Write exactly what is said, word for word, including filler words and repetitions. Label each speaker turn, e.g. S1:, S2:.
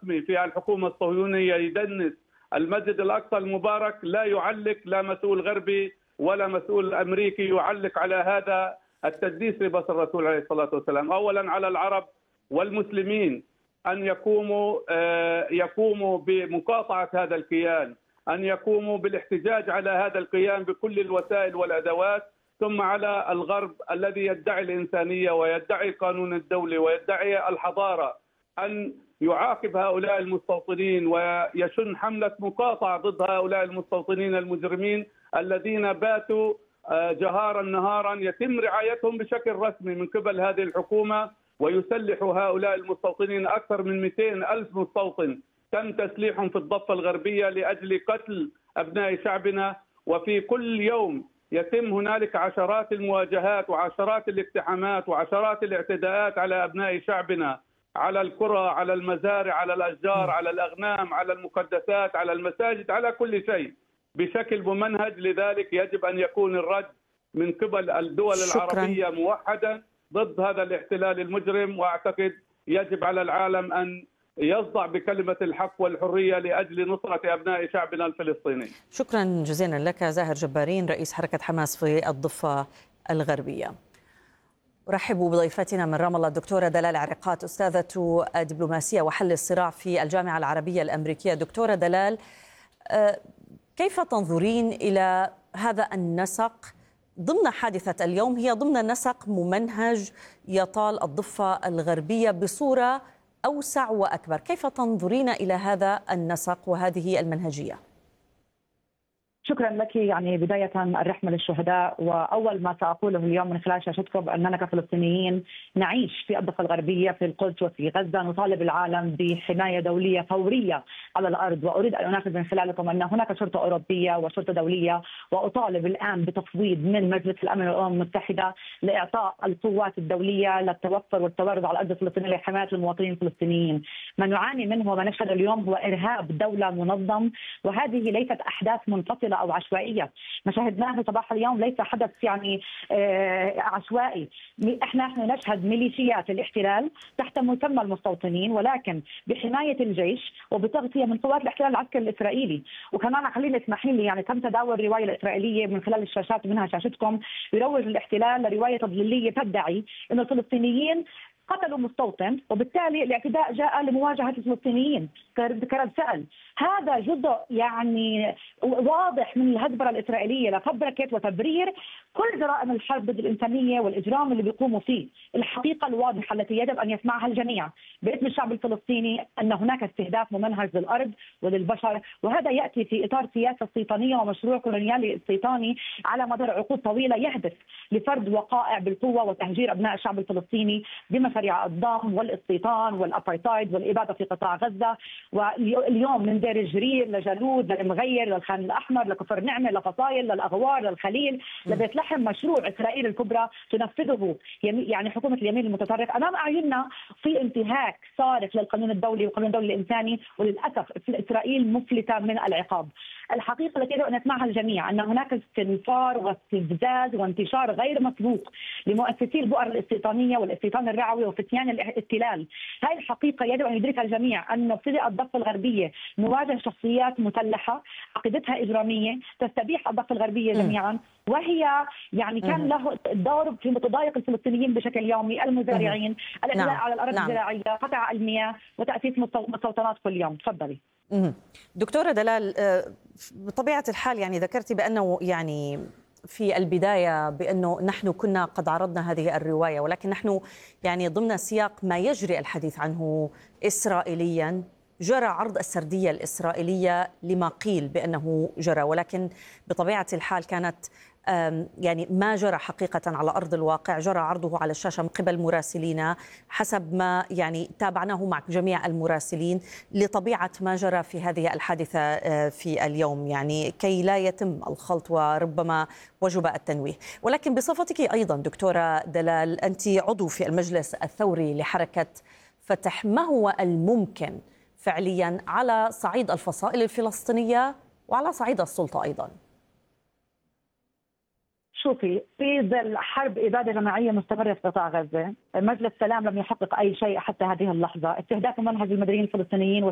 S1: رسمي في الحكومة الصهيونية يدنس المسجد الأقصى المبارك، لا يعلق لا مسؤول غربي ولا مسؤول أمريكي يعلق على هذا التدليس لبصر الرسول عليه الصلاة والسلام. أولا على العرب والمسلمين أن يقوموا يقوموا بمقاطعة هذا الكيان، أن يقوموا بالاحتجاج على هذا الكيان بكل الوسائل والأدوات، ثم على الغرب الذي يدعي الإنسانية ويدعي القانون الدولي ويدعي الحضارة أن يعاقب هؤلاء المستوطنين ويشن حملة مقاطعة ضد هؤلاء المستوطنين المجرمين الذين باتوا جهارا نهارا يتم رعايتهم بشكل رسمي من قبل هذه الحكومة، ويسلح هؤلاء المستوطنين. أكثر من مئتين ألف مستوطن تم تسليحهم في الضفة الغربية لأجل قتل أبناء شعبنا، وفي كل يوم يتم هنالك عشرات المواجهات وعشرات الاقتحامات وعشرات الاعتداءات على أبناء شعبنا، على القرى، على المزارع، على الأشجار، على الأغنام، على المقدسات، على المساجد، على كل شيء بشكل ممنهج. لذلك يجب أن يكون الرد من قبل الدول
S2: شكراً.
S1: العربية موحدا ضد هذا الاحتلال المجرم، وأعتقد يجب على العالم أن يصدع بكلمة الحق والحرية لأجل نصرة أبناء شعبنا الفلسطيني.
S2: شكرا جزيلا لك زاهر جبارين رئيس حركة حماس في الضفة الغربية. أرحب بضيفتنا من رام الله الدكتورة دلال عرقات، أستاذة الدبلوماسية وحل الصراع في الجامعة العربية الأمريكية. دكتورة دلال، كيف تنظرين إلى هذا النسق ضمن حادثة اليوم؟ هي ضمن نسق ممنهج يطال الضفة الغربية بصورة أوسع وأكبر، كيف تنظرين إلى هذا النسق وهذه المنهجية؟
S3: شكرا لك. يعني بداية الرحمة للشهداء، وأول ما سأقوله اليوم من خلال شاشتكم أننا كفلسطينيين نعيش في الضفة الغربية في القدس وفي غزة، نطالب العالم بحماية دولية فورية على الأرض. وأريد أن أناشد من خلالكم أن هناك شرطة أوروبية وشرطة دولية، وأطالب الآن بتفويض من مجلس الأمن والأمم المتحدة لإعطاء القوات الدولية للتوفر والتواجد على الأرض الفلسطينية لحماية المواطنين الفلسطينيين. ما نعاني منه وما نشهد اليوم هو إرهاب دولة منظم، وهذه ليست أحداث منفصلة أو عشوائية. ما شاهدناه صباح اليوم ليس حدث يعني عشوائي. احنا احنا نشهد ميليشيات الاحتلال تحت مسمى المستوطنين، ولكن بحماية الجيش وبتغطية من قوات الاحتلال العسكري الإسرائيلي. وكمان خليني اسمحي لي، يعني تم تداول الرواية الإسرائيلية من خلال الشاشات منها شاشتكم، يروج الاحتلال لرواية تضليلية تدعي أن الفلسطينيين قتلوا مستوطن وبالتالي الاعتداء جاء لمواجهة الفلسطينيين كرد فعل. هذا جزء يعني واضح من الهزبرة الإسرائيلية لفبركة وتبرير كل جرائم الحرب ضد الإنسانية والإجرام اللي بيقوموا فيه. الحقيقة الواضحة التي يجب أن يسمعها الجميع باسم الشعب الفلسطيني أن هناك استهداف ممنهج للأرض وللبشر، وهذا يأتي في إطار سياسة استيطانية ومشروع كولونيالي استيطاني على مدار عقود طويلة يهدف لفرض وقائع بالقوة وتهجير أبناء الشعب الفلسطيني بمشاريع الضم والاستيطان والأبارتايد والإبادة في قطاع غزة. واليوم من دير الجرير لجالود للمغير للخان الأحمر لكفر نعمة لفصايل للأغوار للخليل لبيت لحم، مشروع إسرائيل الكبرى تنفذه يعني حكومة اليمين المتطرف أمام أعيننا في انتهاك صارخ للقانون الدولي والقانون الدولي الإنساني، وللأسف إسرائيل مفلتة من العقاب. الحقيقة التي يجب أن يسمعها الجميع أن هناك استنفار واستفزاز وانتشار غير مسبوق لمؤسسي البؤر الاستيطانية والاستيطان الرعوي وفتيان الاحتلال. هذه الحقيقة يجب أن يدركها الجميع، أن في الضفة الغربية نواجه شخصيات مسلحة عقيدتها إجرامية تستبيح الضفة الغربية جميعا، وهي يعني كان له دور في تضايق الفلسطينيين بشكل يومي، المزارعين، الاعتداء نعم. على الأرض الزراعية، نعم. قطع المياه وتأسيس مستوطنات كل يوم. تفضلي.
S2: دكتورة دلال، بطبيعة الحال يعني ذكرتي بأنه يعني في البداية بأنه نحن كنا قد عرضنا هذه الرواية، ولكن نحن يعني ضمن سياق ما يجري الحديث عنه إسرائيليا. جرى عرض السردية الإسرائيلية لما قيل بأنه جرى، ولكن بطبيعة الحال كانت يعني ما جرى حقيقة على أرض الواقع جرى عرضه على الشاشة من قبل مراسلين حسب ما يعني تابعناه مع جميع المراسلين لطبيعة ما جرى في هذه الحادثة في اليوم، يعني كي لا يتم الخلط وربما وجب التنويه. ولكن بصفتك أيضا دكتورة دلال، أنت عضو في المجلس الثوري لحركة فتح، ما هو الممكن فعليا على صعيد الفصائل الفلسطينية وعلى صعيد السلطة أيضا؟
S3: شوفي، في ظل حرب إبادة جماعية مستمرة في قطاع غزة، مجلس السلام لم يحقق أي شيء حتى هذه اللحظة. استهداف منهج المدنيين الفلسطينيين